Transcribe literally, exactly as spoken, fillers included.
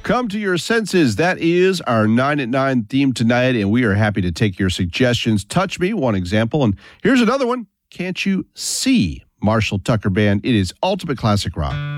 Come to your senses. That is our nine at nine theme tonight, and we are happy to take your suggestions. Touch Me, one example, and here's another one. Can't You See? Marshall Tucker Band. It is Ultimate Classic Rock.